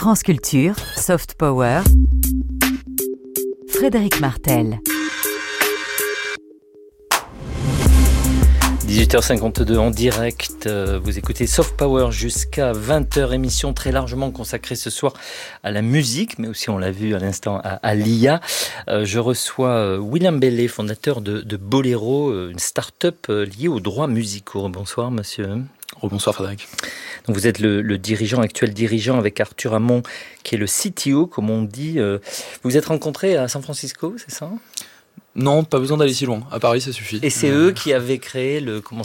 France Culture, Soft Power, Frédéric Martel. 18h52 en direct, vous écoutez Soft Power jusqu'à 20h, émission très largement consacrée ce soir à la musique, mais aussi on l'a vu à l'instant à l'IA. Je reçois William Bellet, fondateur de Bolero, une start-up liée aux droits musicaux. Bonsoir monsieur. Bonsoir Frédéric. Donc vous êtes le actuel dirigeant avec Arthur Hamon, qui est le CTO, comme on dit. Vous vous êtes rencontrés à San Francisco, c'est ça ? Non, pas besoin d'aller si loin. À Paris, ça suffit. Et c'est eux qui avaient créé comment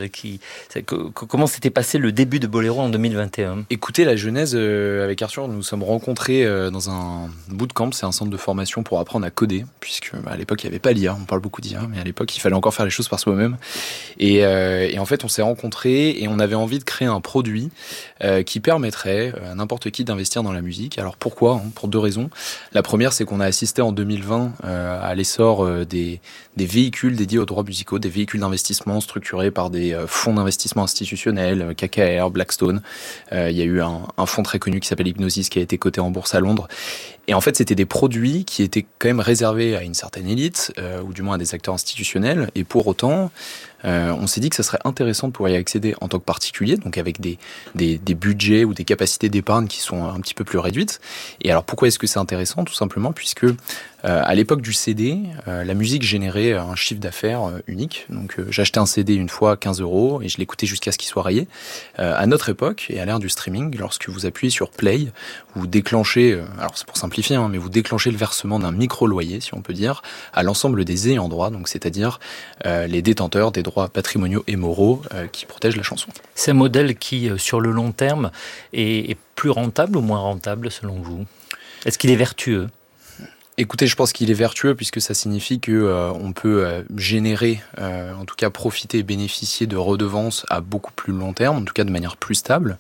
s'était passé le début de Bolero en 2021 ? Écoutez, la genèse, avec Arthur, nous sommes rencontrés dans un bootcamp. C'est un centre de formation pour apprendre à coder, puisque à l'époque, il n'y avait pas l'IA. On parle beaucoup d'IA, mais à l'époque, il fallait encore faire les choses par soi-même. Et en fait, on s'est rencontrés et on avait envie de créer un produit qui permettrait à n'importe qui d'investir dans la musique. Alors pourquoi ? Pour deux raisons. La première, c'est qu'on a assisté en 2020 à l'essor des véhicules dédiés aux droits musicaux, des véhicules d'investissement structurés par des fonds d'investissement institutionnels, KKR, Blackstone. Il y a eu un fonds très connu qui s'appelle Hypnosis qui a été coté en bourse à Londres. Et en fait, c'était des produits qui étaient quand même réservés à une certaine élite, ou du moins à des acteurs institutionnels. Et pour autant, on s'est dit que ça serait intéressant de pouvoir y accéder en tant que particulier, donc avec des budgets ou des capacités d'épargne qui sont un petit peu plus réduites. Et alors, pourquoi est-ce que c'est intéressant ? Tout simplement puisque à l'époque du CD, la musique générait un chiffre d'affaires unique. Donc, j'achetais un CD une fois 15 € et je l'écoutais jusqu'à ce qu'il soit rayé. À notre époque, et à l'ère du streaming, lorsque vous appuyez sur Play, vous déclenchez, alors c'est pour simplifier, mais vous déclenchez le versement d'un micro-loyer, si on peut dire, à l'ensemble des ayants droit, donc c'est-à-dire les détenteurs des droits patrimoniaux et moraux qui protègent la chanson. C'est un modèle qui, sur le long terme, est plus rentable ou moins rentable selon vous ? Est-ce qu'il est vertueux ? Écoutez, je pense qu'il est vertueux puisque ça signifie que on peut générer, en tout cas profiter et bénéficier de redevances à beaucoup plus long terme, en tout cas de manière plus stable.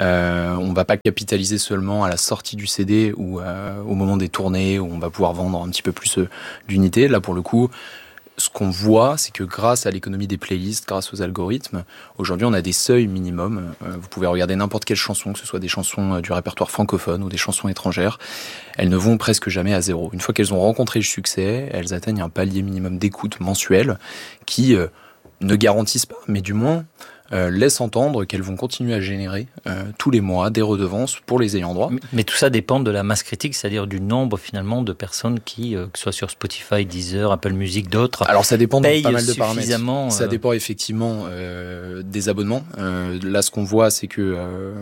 On va pas capitaliser seulement à la sortie du CD ou au moment des tournées où on va pouvoir vendre un petit peu plus d'unités. Là, pour le coup, ce qu'on voit, c'est que grâce à l'économie des playlists, grâce aux algorithmes, aujourd'hui on a des seuils minimums. Vous pouvez regarder n'importe quelle chanson, que ce soit des chansons du répertoire francophone ou des chansons étrangères, elles ne vont presque jamais à zéro. Une fois qu'elles ont rencontré le succès, elles atteignent un palier minimum d'écoute mensuel qui ne garantissent pas, mais du moins laisse entendre qu'elles vont continuer à générer tous les mois des redevances pour les ayants droit. Mais tout ça dépend de la masse critique, c'est-à-dire du nombre finalement de personnes qui, que ce soit sur Spotify, Deezer, Apple Music, d'autres, alors ça dépend de pas mal de paramètres. Ça Ça dépend effectivement des abonnements. Là, ce qu'on voit, c'est que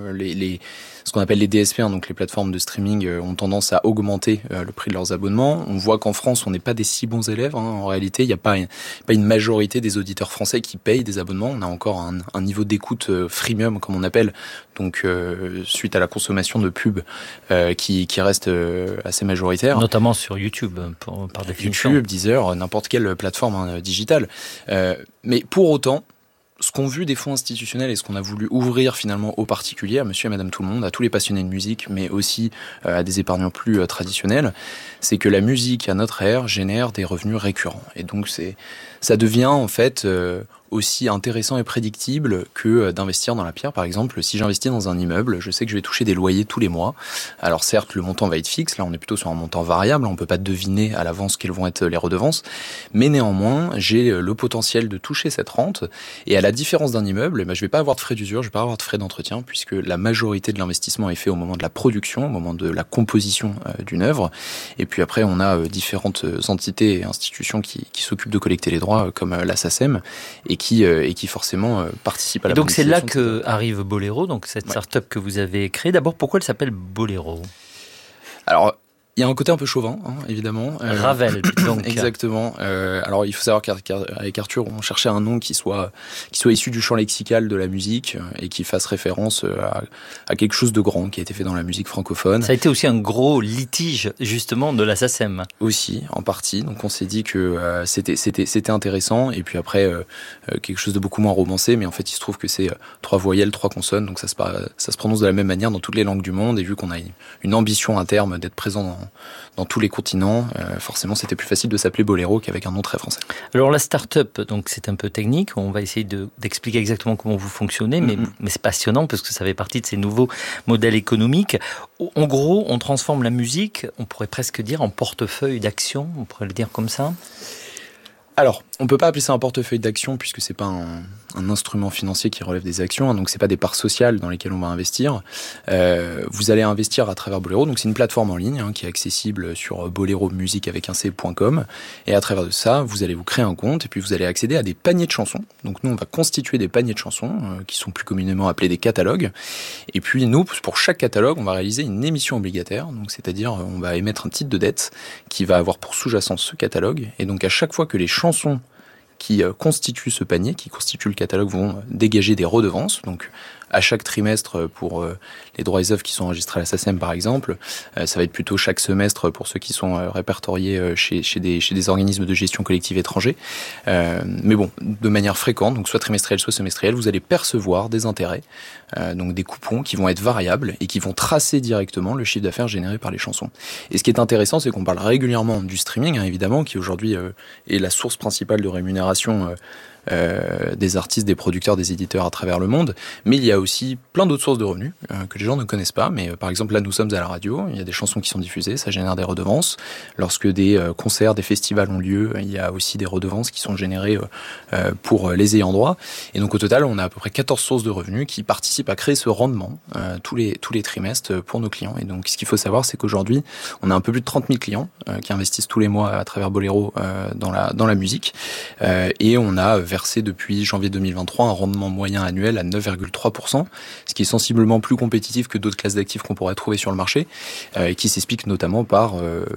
ce qu'on appelle les DSP, donc les plateformes de streaming, ont tendance à augmenter le prix de leurs abonnements. On voit qu'en France, on n'est pas des si bons élèves. En réalité, il n'y a pas une majorité des auditeurs français qui payent des abonnements. On a encore un niveau d'écoute freemium, comme on appelle, donc suite à la consommation de pubs qui reste assez majoritaire. Notamment sur YouTube, par définition. YouTube, Deezer, n'importe quelle plateforme digitale. Mais pour autant, ce qu'ont vu des fonds institutionnels et ce qu'on a voulu ouvrir finalement aux particuliers, à monsieur et madame tout le monde, à tous les passionnés de musique, mais aussi à des épargnants plus traditionnels, c'est que la musique à notre ère génère des revenus récurrents. Et donc ça devient en fait aussi intéressant et prédictible que d'investir dans la pierre. Par exemple, si j'investis dans un immeuble, je sais que je vais toucher des loyers tous les mois. Alors certes, le montant va être fixe, là on est plutôt sur un montant variable, on ne peut pas deviner à l'avance quelles vont être les redevances, mais néanmoins, j'ai le potentiel de toucher cette rente, et à la différence d'un immeuble, je ne vais pas avoir de frais d'usure, je ne vais pas avoir de frais d'entretien, puisque la majorité de l'investissement est fait au moment de la production, au moment de la composition d'une œuvre, et puis après on a différentes entités et institutions qui s'occupent de collecter les droits, comme la SACEM, et qui forcément participent à la donc c'est là que arrive Bolero, donc cette start-up que vous avez créée. D'abord, pourquoi elle s'appelle Bolero ? Alors, il y a un côté un peu chauvin, évidemment. Ravel, donc. Exactement. Alors, il faut savoir qu'avec Arthur, on cherchait un nom qui soit issu du champ lexical de la musique et qui fasse référence à quelque chose de grand qui a été fait dans la musique francophone. Ça a été aussi un gros litige, justement, de la SACEM. Aussi, en partie. Donc, on s'est dit que c'était intéressant. Et puis après, quelque chose de beaucoup moins romancé. Mais en fait, il se trouve que c'est 3 voyelles, 3 consonnes. Donc, ça se prononce de la même manière dans toutes les langues du monde. Et vu qu'on a une ambition à terme d'être présent dans tous les continents. Forcément, c'était plus facile de s'appeler Boléro qu'avec un nom très français. Alors la start-up, donc c'est un peu technique. On va essayer d'expliquer exactement comment vous fonctionnez, mais c'est passionnant parce que ça fait partie de ces nouveaux modèles économiques. En gros, on transforme la musique, on pourrait presque dire, en portefeuille d'action. On pourrait le dire comme ça. Alors, on peut pas appeler ça un portefeuille d'action puisque c'est pas un instrument financier qui relève des actions, donc c'est pas des parts sociales dans lesquelles on va investir. Vous allez investir à travers Boléro, donc c'est une plateforme en ligne qui est accessible sur boléromusique avec un c.com, et à travers de ça, vous allez vous créer un compte et puis vous allez accéder à des paniers de chansons. Donc nous, on va constituer des paniers de chansons qui sont plus communément appelés des catalogues. Et puis nous, pour chaque catalogue, on va réaliser une émission obligataire, donc c'est-à-dire on va émettre un titre de dette qui va avoir pour sous-jacent ce catalogue, et donc à chaque fois que les chansons qui constituent ce panier, qui constituent le catalogue, vont dégager des redevances. Donc, à chaque trimestre pour les droits et œuvres qui sont enregistrés à la SACEM, par exemple. Ça va être plutôt chaque semestre pour ceux qui sont répertoriés chez des organismes de gestion collective étrangers. Mais bon, de manière fréquente, donc soit trimestrielle, soit semestrielle, vous allez percevoir des intérêts, donc des coupons qui vont être variables et qui vont tracer directement le chiffre d'affaires généré par les chansons. Et ce qui est intéressant, c'est qu'on parle régulièrement du streaming, évidemment, qui aujourd'hui est la source principale de rémunération des artistes, des producteurs, des éditeurs à travers le monde, mais il y a aussi plein d'autres sources de revenus que les gens ne connaissent pas. Mais par exemple, là, nous sommes à la radio, il y a des chansons qui sont diffusées, ça génère des redevances. Lorsque des concerts, des festivals ont lieu, il y a aussi des redevances qui sont générées pour les ayants droit. Et donc au total, on a à peu près 14 sources de revenus qui participent à créer ce rendement tous les trimestres pour nos clients. Et donc ce qu'il faut savoir, c'est qu'aujourd'hui, on a un peu plus de 30 000 clients qui investissent tous les mois à travers Boléro dans la musique. Et on a versé depuis janvier 2023 un rendement moyen annuel à 9,3%, ce qui est sensiblement plus compétitif que d'autres classes d'actifs qu'on pourrait trouver sur le marché, et qui s'explique notamment par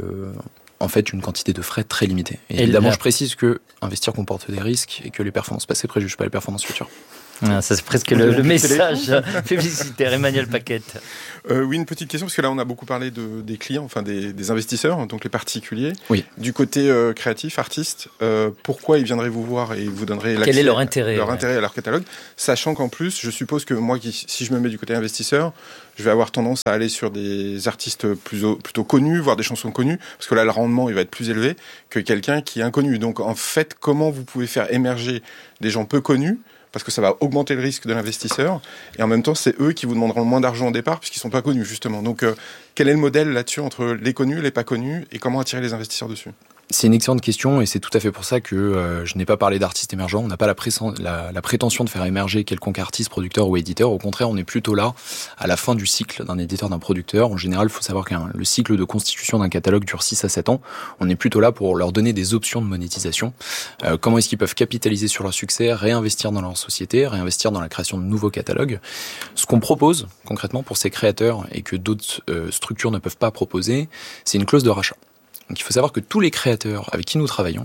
en fait une quantité de frais très limitée. Et évidemment, je précise que investir comporte des risques et que les performances passées préjugent pas les performances futures. Ah, ça c'est presque le message publicitaire. Emmanuel Paquette. Oui, une petite question, parce que là on a beaucoup parlé des clients, enfin des investisseurs, donc les particuliers. Oui. Du côté créatif, artiste, pourquoi ils viendraient vous voir et vous donneraient l'accès? Quel est leur intérêt à leur catalogue, sachant qu'en plus, je suppose que moi, si je me mets du côté investisseur, je vais avoir tendance à aller sur des artistes plutôt connus, voire des chansons connues, parce que là le rendement il va être plus élevé que quelqu'un qui est inconnu. Donc en fait, comment vous pouvez faire émerger des gens peu connus, parce que ça va augmenter le risque de l'investisseur, et en même temps, c'est eux qui vous demanderont le moins d'argent au départ, puisqu'ils ne sont pas connus, justement. Donc, quel est le modèle là-dessus entre les connus, les pas connus, et comment attirer les investisseurs dessus ? C'est une excellente question, et c'est tout à fait pour ça que je n'ai pas parlé d'artistes émergents. On n'a pas la prétention de faire émerger quelconque artiste, producteur ou éditeur. Au contraire, on est plutôt là à la fin du cycle d'un éditeur, d'un producteur. En général, il faut savoir que le cycle de constitution d'un catalogue dure 6 à 7 ans. On est plutôt là pour leur donner des options de monétisation. Comment est-ce qu'ils peuvent capitaliser sur leur succès, réinvestir dans leur société, réinvestir dans la création de nouveaux catalogues. Ce qu'on propose concrètement pour ces créateurs et que d'autres structures ne peuvent pas proposer, c'est une clause de rachat. Donc il faut savoir que tous les créateurs avec qui nous travaillons,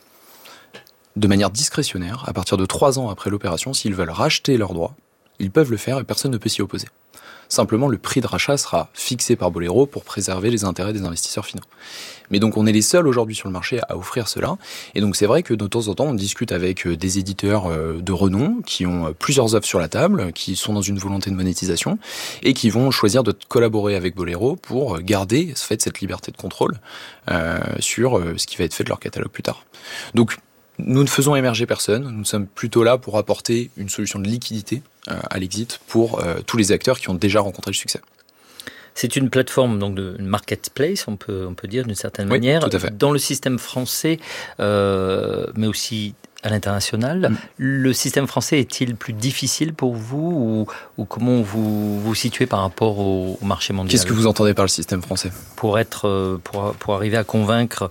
de manière discrétionnaire, à partir de 3 ans après l'opération, s'ils veulent racheter leurs droits, ils peuvent le faire et personne ne peut s'y opposer. Simplement, le prix de rachat sera fixé par Boléro pour préserver les intérêts des investisseurs finaux. Mais donc, on est les seuls aujourd'hui sur le marché à offrir cela. Et donc, c'est vrai que de temps en temps, on discute avec des éditeurs de renom qui ont plusieurs offres sur la table, qui sont dans une volonté de monétisation et qui vont choisir de collaborer avec Boléro pour garder cette liberté de contrôle sur ce qui va être fait de leur catalogue plus tard. Donc, nous ne faisons émerger personne, nous sommes plutôt là pour apporter une solution de liquidité à l'exit pour tous les acteurs qui ont déjà rencontré le succès. C'est une plateforme, donc de marketplace, on peut dire d'une certaine manière, tout à fait. Dans le système français, mais aussi à l'international. Le système français est-il plus difficile pour vous ou comment vous situez par rapport au marché mondial ? Qu'est-ce que vous entendez par le système français ? Pour arriver à convaincre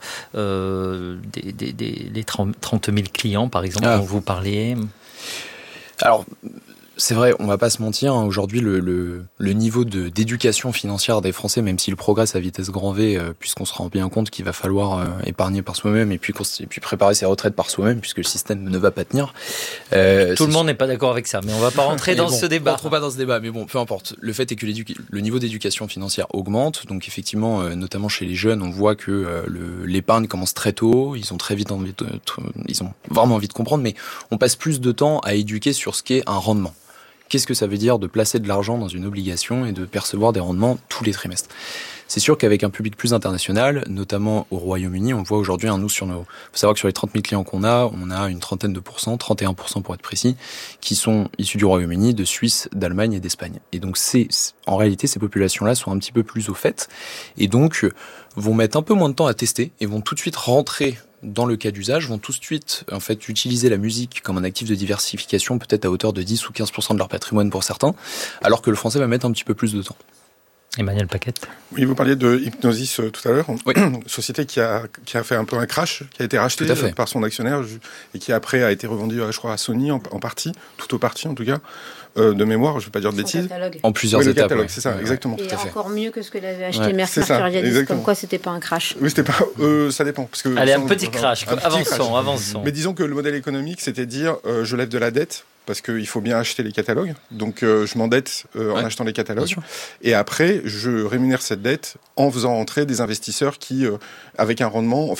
les 30 000 clients, par exemple, dont vous parliez. Alors, c'est vrai, on va pas se mentir, aujourd'hui le niveau d'éducation financière des Français, même s'il progresse à vitesse grand V, puisqu'on se rend bien compte qu'il va falloir épargner par soi-même et puis préparer ses retraites par soi-même, puisque le système ne va pas tenir. Tout le monde n'est pas d'accord avec ça, mais on va pas rentrer dans ce débat. On rentre pas dans ce débat, mais bon, peu importe. Le fait est que le niveau d'éducation financière augmente, donc effectivement, notamment chez les jeunes, on voit que l'épargne commence très tôt, ils ont vraiment envie de comprendre, mais on passe plus de temps à éduquer sur ce qu'est un rendement. Qu'est-ce que ça veut dire de placer de l'argent dans une obligation et de percevoir des rendements tous les trimestres ? C'est sûr qu'avec un public plus international, notamment au Royaume-Uni, on voit aujourd'hui, faut savoir que sur les 30 000 clients qu'on a, on a une trentaine de pourcents, 31% pour être précis, qui sont issus du Royaume-Uni, de Suisse, d'Allemagne et d'Espagne. Et donc en réalité, ces populations-là sont un petit peu plus au fait, et donc vont mettre un peu moins de temps à tester, et vont tout de suite rentrer dans le cas d'usage, vont tout de suite en fait utiliser la musique comme un actif de diversification, peut-être à hauteur de 10 ou 15% de leur patrimoine pour certains, alors que le français va mettre un petit peu plus de temps. Emmanuel Paquette. Oui, vous parliez de Hypnosis tout à l'heure. Oui. Société qui a fait un peu un crash, qui a été rachetée par son actionnaire et qui après a été revendue, je crois, à Sony en partie, tout au parti en tout cas, de mémoire, je ne vais pas dire de bêtises. Catalogue. En plusieurs étapes. Le catalogue, c'est ça, exactement. Et encore mieux que ce que l'avait acheté Ouais, Mercuriadis, comme quoi c'était pas un crash. Oui, c'était pas. Ça dépend. Parce que, Allez, un petit crash. Avançons. Mais disons que le modèle économique, c'était dire je lève de la dette. Parce qu'il faut bien acheter les catalogues. Donc, je m'endette en achetant les catalogues. Et après, je rémunère cette dette en faisant entrer des investisseurs qui, avec un rendement...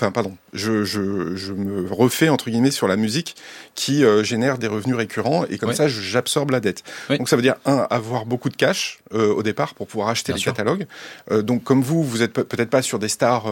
je me refais, entre guillemets, sur la musique qui génère des revenus récurrents. Et comme ça, j'absorbe la dette. Donc, ça veut dire, avoir beaucoup de cash au départ pour pouvoir acheter les catalogues. Donc, comme vous êtes peut-être pas sur des stars,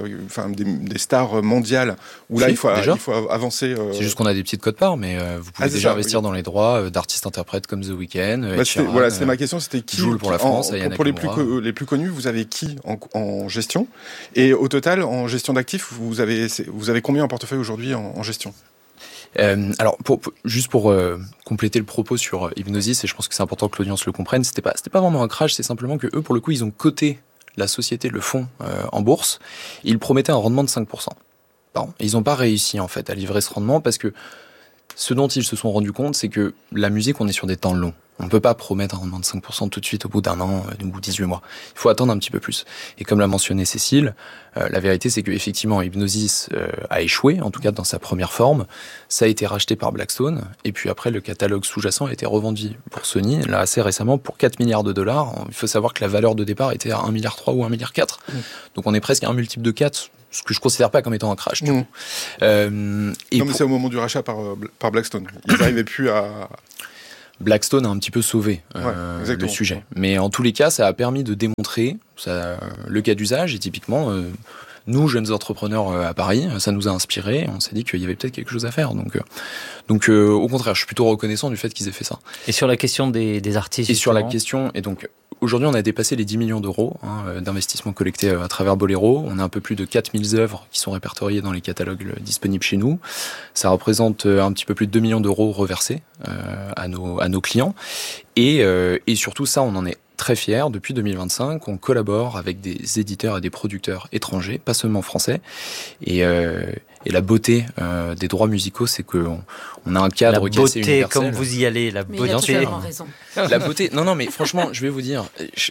des stars mondiales, où là, il faut avancer... C'est juste qu'on a des petites cotes-parts, mais vous pouvez déjà investir dans les droits d'artistes-interprètes comme The Weeknd. C'était ma question, c'était qui joue pour la France, pour les plus connus, vous avez qui en gestion? Et au total, en gestion d'actifs, vous avez combien en portefeuille aujourd'hui en gestion? Alors, juste pour compléter le propos sur Hypnosis, et je pense que c'est important que l'audience le comprenne, c'était pas vraiment un crash, c'est simplement que eux, pour le coup, ils ont coté la société, le fonds, en bourse. Ils promettaient un rendement de 5%. Pardon. Et ils n'ont pas réussi en fait à livrer ce rendement parce que ce dont ils se sont rendus compte, c'est que la musique, on est sur des temps longs. On ne peut pas promettre un rendement de 5% tout de suite au bout d'un an, au bout de 18 mois. Il faut attendre un petit peu plus. Et comme l'a mentionné Cécile, la vérité, c'est qu'effectivement, Hypnosis a échoué, en tout cas dans sa première forme. Ça a été racheté par Blackstone. Et puis après, le catalogue sous-jacent a été revendu pour Sony, là assez récemment, pour 4 milliards de dollars. Il faut savoir que la valeur de départ était à 1,3 milliard ou 1,4 milliard. Donc on est presque à un multiple de 4, ce que je considère pas comme étant un crash. Du coup. Mais c'est au moment du rachat par Blackstone. Ils n'arrivaient plus à... Blackstone a un petit peu sauvé le sujet. Mais en tous les cas, ça a permis de démontrer le cas d'usage. Et typiquement, nous, jeunes entrepreneurs à Paris, ça nous a inspiré. On s'est dit qu'il y avait peut-être quelque chose à faire. Donc au contraire, je suis plutôt reconnaissant du fait qu'ils aient fait ça. Et sur la question des artistes. Et sur la question, et donc aujourd'hui, on a dépassé les 10 millions d'euros d'investissement collecté à travers Bolero. On a un peu plus de 4000 œuvres qui sont répertoriées dans les catalogues disponibles chez nous. Ça représente un petit peu plus de 2 millions d'euros reversés à nos clients. Et surtout ça, on en est très fiers. Depuis 2025, on collabore avec des éditeurs et des producteurs étrangers, pas seulement français. Et la beauté des droits musicaux, c'est qu'on a un cadre qui est assez universel. La beauté, comme vous y allez, la beauté. Il a totalement raison. La beauté, non, mais franchement, je vais vous dire,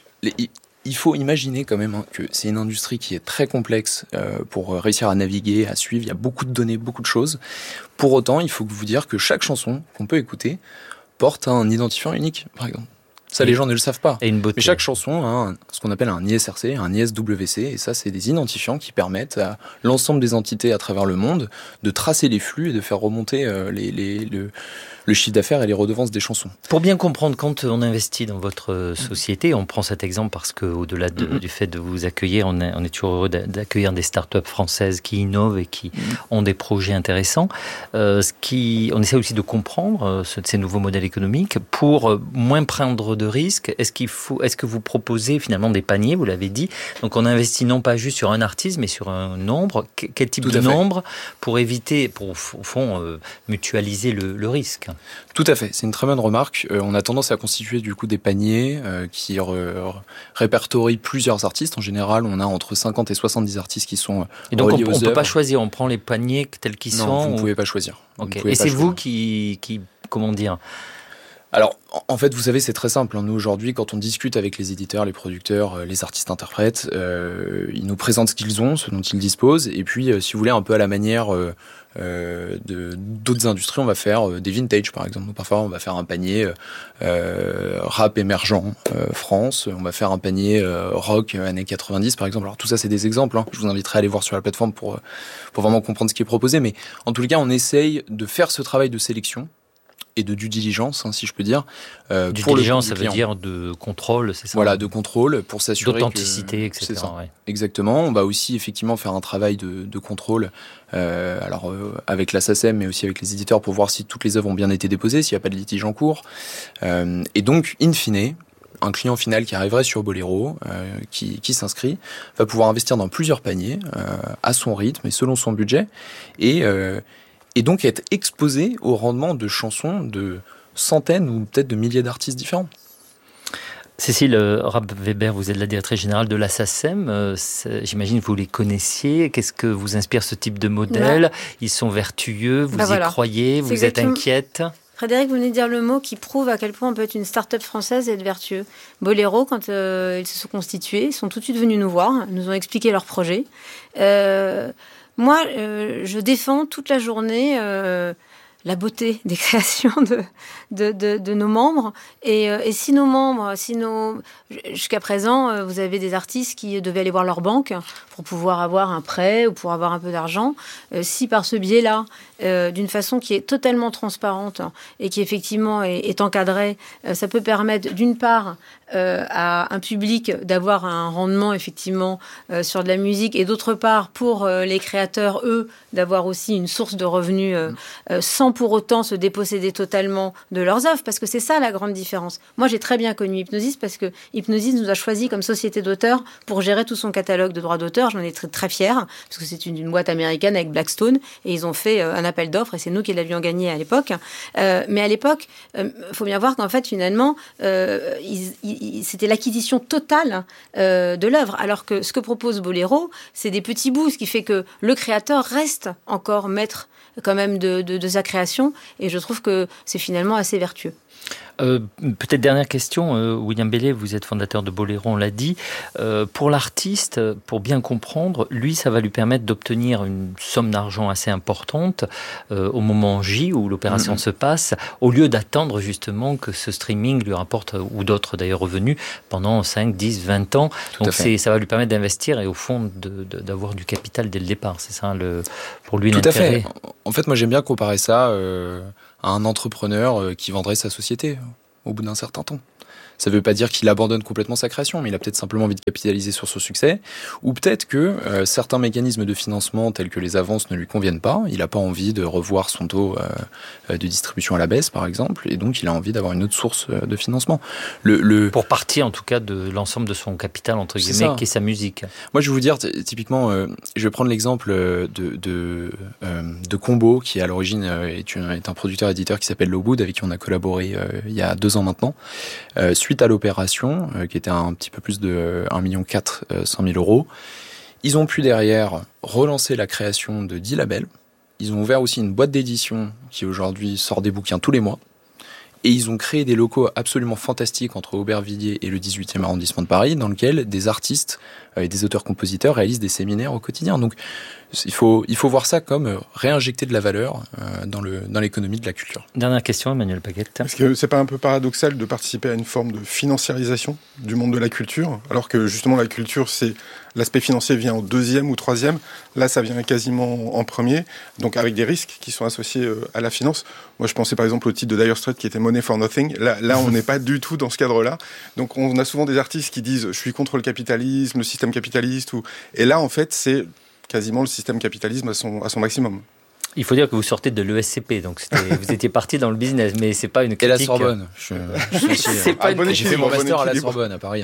il faut imaginer quand même que c'est une industrie qui est très complexe pour réussir à naviguer, à suivre. Il y a beaucoup de données, beaucoup de choses. Pour autant, il faut vous dire que chaque chanson qu'on peut écouter porte un identifiant unique, par exemple. Ça, les gens ne le savent pas. Et une beauté. Mais chaque chanson a ce qu'on appelle un ISRC, un ISWC, et ça, c'est des identifiants qui permettent à l'ensemble des entités à travers le monde de tracer les flux et de faire remonter le chiffre d'affaires et les redevances des chansons. Pour bien comprendre, quand on investit dans votre société, on prend cet exemple parce qu'au-delà du fait de vous accueillir, on est toujours heureux d'accueillir des startups françaises qui innovent et qui ont des projets intéressants. On essaie aussi de comprendre ces nouveaux modèles économiques pour moins prendre de risques. Est-ce que vous proposez finalement des paniers, vous l'avez dit, donc on investit non pas juste sur un artiste mais sur un nombre. Quel type de nombre pour éviter, au fond, mutualiser le risque? Tout à fait, c'est une très bonne remarque. On a tendance à constituer du coup des paniers qui répertorient plusieurs artistes. En général, on a entre 50 et 70 artistes qui sont et donc reliés aux œuvres. On ne peut pas choisir, on prend les paniers tels qu'ils sont. Non, vous ne pouvez pas choisir. Okay. Et c'est vous qui comment dire? Alors, en fait, vous savez, c'est très simple. Nous, aujourd'hui, quand on discute avec les éditeurs, les producteurs, les artistes-interprètes, ils nous présentent ce qu'ils ont, ce dont ils disposent. Et puis, si vous voulez, un peu à la manière d'autres industries, on va faire des vintage, par exemple. Parfois, on va faire un panier rap émergent France. On va faire un panier rock années 90, par exemple. Alors, tout ça, c'est des exemples. Je vous inviterai à aller voir sur la plateforme pour vraiment comprendre ce qui est proposé. Mais en tous les cas, on essaye de faire ce travail de sélection et de due diligence, si je peux dire. Due diligence, ça veut dire de contrôle, c'est ça? Voilà, de contrôle pour s'assurer d'authenticité, etc. C'est ça. Ouais. Exactement. On va aussi effectivement faire un travail de contrôle, avec la SACEM, mais aussi avec les éditeurs pour voir si toutes les œuvres ont bien été déposées, s'il n'y a pas de litige en cours. Et donc, in fine, un client final qui arriverait sur Boléro, qui s'inscrit, va pouvoir investir dans plusieurs paniers à son rythme et selon son budget, et donc être exposé au rendement de chansons de centaines ou peut-être de milliers d'artistes différents. Cécile Rapp-Weber, vous êtes la directrice générale de la SACEM. J'imagine que vous les connaissiez. Qu'est-ce que vous inspire ce type de modèle? Ils sont vertueux, vous y croyez, vous êtes inquiète? Frédéric, vous venez de dire le mot qui prouve à quel point on peut être une start-up française et être vertueux. Boléro, quand ils se sont constitués, ils sont tout de suite venus nous voir, nous ont expliqué leur projet. Moi, je défends toute la journée la beauté des créations de nos membres. Et si nos membres, jusqu'à présent, vous avez des artistes qui devaient aller voir leur banque pour pouvoir avoir un prêt ou pour avoir un peu d'argent. Si par ce biais-là, d'une façon qui est totalement transparente et qui effectivement est encadrée, ça peut permettre d'une part à un public d'avoir un rendement effectivement sur de la musique et d'autre part pour les créateurs, eux, d'avoir aussi une source de revenus sans pour autant se déposséder totalement de leurs œuvres, parce que c'est ça la grande différence. Moi, j'ai très bien connu Hypnosis parce que Hypnosis nous a choisi comme société d'auteurs pour gérer tout son catalogue de droits d'auteur. J'en ai très, très fière, parce que c'est une boîte américaine avec Blackstone, et ils ont fait un appel d'offres, et c'est nous qui l'avions gagné à l'époque. Mais à l'époque, faut bien voir qu'en fait, finalement, c'était l'acquisition totale de l'œuvre, alors que ce que propose Boléro, c'est des petits bouts, ce qui fait que le créateur reste encore maître quand même de sa création, et je trouve que c'est finalement assez vertueux. Peut-être dernière question, William Bellet, vous êtes fondateur de Boléro, on l'a dit. Pour l'artiste, pour bien comprendre, lui, ça va lui permettre d'obtenir une somme d'argent assez importante au moment J où l'opération se passe, au lieu d'attendre justement que ce streaming lui rapporte, ou d'autres d'ailleurs revenus, pendant 5, 10, 20 ans. Donc ça va lui permettre d'investir et au fond d'avoir du capital dès le départ. C'est ça pour lui l'intérêt. Tout à fait. En fait, moi j'aime bien comparer ça à un entrepreneur qui vendrait sa société au bout d'un certain temps. Ça ne veut pas dire qu'il abandonne complètement sa création, mais il a peut-être simplement envie de capitaliser sur son succès, ou peut-être que certains mécanismes de financement tels que les avances ne lui conviennent pas, il n'a pas envie de revoir son taux de distribution à la baisse, par exemple, et donc il a envie d'avoir une autre source de financement. Pour partir en tout cas de l'ensemble de son capital, entre guillemets, qui est sa musique. Moi je vais vous dire, typiquement, je vais prendre l'exemple de Combo, qui à l'origine est un producteur-éditeur qui s'appelle Lowwood, avec qui on a collaboré il y a 2 ans maintenant. Suite à l'opération, qui était un petit peu plus de 1,4 million €, ils ont pu derrière relancer la création de 10 labels. Ils ont ouvert aussi une boîte d'édition qui aujourd'hui sort des bouquins tous les mois. Et ils ont créé des locaux absolument fantastiques entre Aubervilliers et le 18e arrondissement de Paris, dans lequel des artistes et des auteurs-compositeurs réalisent des séminaires au quotidien. Donc il faut voir ça comme réinjecter de la valeur dans l'économie de la culture. Dernière question, Emmanuel Paquette. Est-ce que c'est pas un peu paradoxal de participer à une forme de financiarisation du monde de la culture, alors que justement la culture, c'est l'aspect financier vient au 2e ou 3e, là ça vient quasiment en premier, donc avec des risques qui sont associés à la finance. Moi je pensais par exemple au titre de Dire Straits qui était Money for Nothing. Là on n'est pas du tout dans ce cadre-là. Donc on a souvent des artistes qui disent je suis contre le capitalisme, le système capitaliste, et là en fait c'est quasiment le système capitalisme à son maximum. Il faut dire que vous sortez de l'ESCP, donc vous étiez parti dans le business, mais c'est pas une critique. Et la Sorbonne. C'est pas une J'ai fait mon master à la Sorbonne à Paris.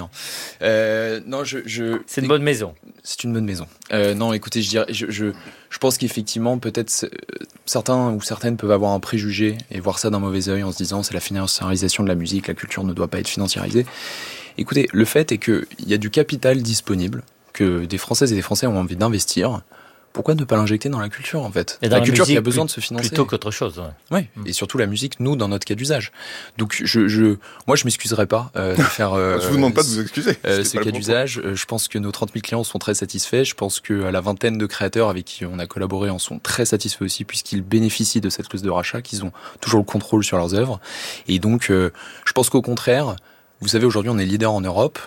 Non, c'est une bonne maison. C'est une bonne maison. Non, écoutez, je pense qu'effectivement, peut-être certains ou certaines peuvent avoir un préjugé et voir ça d'un mauvais œil en se disant c'est la financiarisation de la musique, la culture ne doit pas être financiarisée. Écoutez, le fait est qu'il y a du capital disponible que des Françaises et des Français ont envie d'investir. Pourquoi ne pas l'injecter dans la culture, en fait ? Et dans la culture musique, qui a besoin de se financer. Plutôt qu'autre chose. Ouais. Et surtout la musique, nous, dans notre cas d'usage. Donc, moi, je m'excuserai pas de faire... je vous demande pas de vous excuser. Ce cas d'usage. Je pense que nos 30 000 clients sont très satisfaits. Je pense que la vingtaine de créateurs avec qui on a collaboré en sont très satisfaits aussi, puisqu'ils bénéficient de cette clause de rachat, qu'ils ont toujours le contrôle sur leurs œuvres. Et donc, je pense qu'au contraire, vous savez, aujourd'hui, on est leader en Europe.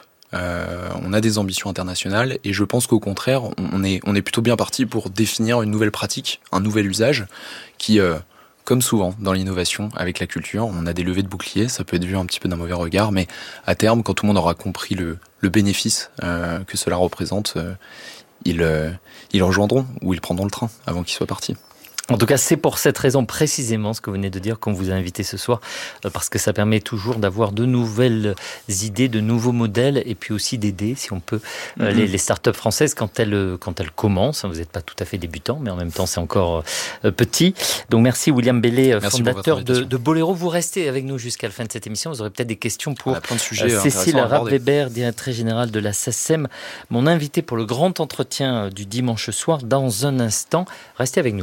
On a des ambitions internationales et je pense qu'au contraire on est plutôt bien parti pour définir une nouvelle pratique, un nouvel usage qui comme souvent dans l'innovation avec la culture, on a des levées de boucliers, ça peut être vu un petit peu d'un mauvais regard, mais à terme, quand tout le monde aura compris le bénéfice que cela représente, ils rejoindront ou ils prendront le train avant qu'ils soient partis. En tout cas, c'est pour cette raison précisément ce que vous venez de dire qu'on vous a invité ce soir, parce que ça permet toujours d'avoir de nouvelles idées, de nouveaux modèles, et puis aussi d'aider, si on peut, les startups françaises quand elles commencent. Vous n'êtes pas tout à fait débutant, mais en même temps, c'est encore petit. Donc merci William Bellet, fondateur de Bolero. Vous restez avec nous jusqu'à la fin de cette émission. Vous aurez peut-être des questions pour Cécile Rapp-Weber, directrice générale de la SACEM, mon invité pour le grand entretien du dimanche soir dans un instant. Restez avec nous.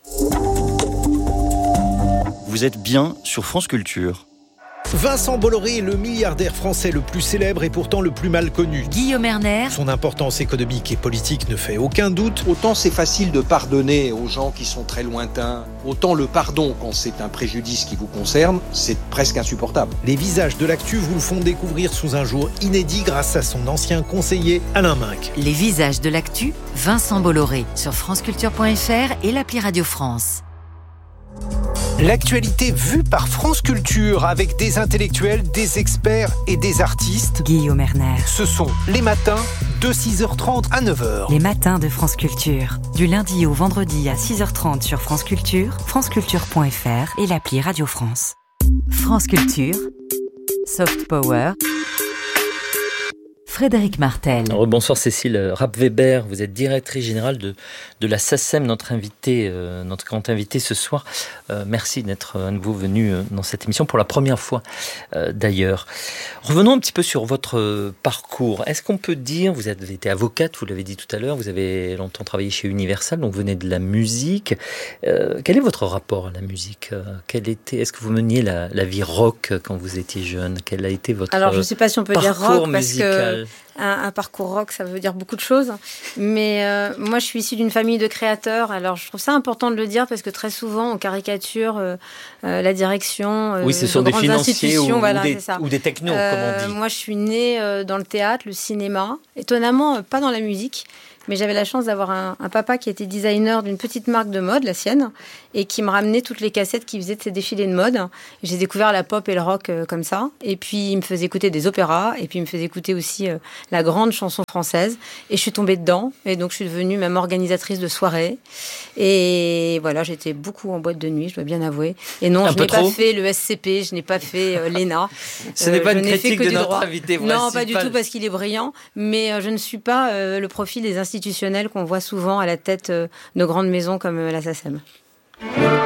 Vous êtes bien sur France Culture. Vincent Bolloré est le milliardaire français le plus célèbre et pourtant le plus mal connu. Guillaume Erner. Son importance économique et politique ne fait aucun doute. Autant c'est facile de pardonner aux gens qui sont très lointains, autant le pardon quand c'est un préjudice qui vous concerne, c'est presque insupportable. Les visages de l'actu vous le font découvrir sous un jour inédit grâce à son ancien conseiller Alain Minc. Les visages de l'actu, Vincent Bolloré, sur franceculture.fr et l'appli Radio France. L'actualité vue par France Culture avec des intellectuels, des experts et des artistes. Guillaume Erner. Ce sont les matins de 6h30 à 9h. Les matins de France Culture. Du lundi au vendredi à 6h30 sur France Culture, franceculture.fr et l'appli Radio France. France Culture. Soft Power. Frédéric Martel. Bonsoir Cécile Rapp-Weber, vous êtes directrice générale de la SACEM, notre grand invité ce soir. Merci d'être à nouveau venu dans cette émission pour la première fois d'ailleurs. Revenons un petit peu sur votre parcours. Est-ce qu'on peut dire, vous avez été avocate, vous l'avez dit tout à l'heure, vous avez longtemps travaillé chez Universal, donc vous venez de la musique. Quel est votre rapport à la musique ? Est-ce que vous meniez la vie rock quand vous étiez jeune ? Quel a été votre Alors je ne sais pas si on peut dire rock musical. Parce que un parcours rock, ça veut dire beaucoup de choses. Mais moi, je suis issue d'une famille de créateurs. Alors, je trouve ça important de le dire parce que très souvent, on caricature la direction oui, ce sont des financiers ou des technos, comme on dit. Moi, je suis née dans le théâtre, le cinéma. Étonnamment, pas dans la musique. Mais j'avais la chance d'avoir un papa qui était designer d'une petite marque de mode, la sienne, et qui me ramenait toutes les cassettes qui faisaient de ces défilés de mode. J'ai découvert la pop et le rock comme ça. Et puis, il me faisait écouter des opéras. Et puis, il me faisait écouter aussi la grande chanson française. Et je suis tombée dedans. Et donc, je suis devenue même organisatrice de soirées. Et voilà, j'étais beaucoup en boîte de nuit, je dois bien avouer. Et non, je n'ai pas fait le SCP, je n'ai pas fait l'ENA. Ce n'est pas une critique de notre invité principal. Non, pas du tout, parce qu'il est brillant. Mais je ne suis pas le profil des institutionnels qu'on voit souvent à la tête de grandes maisons comme la SACEM.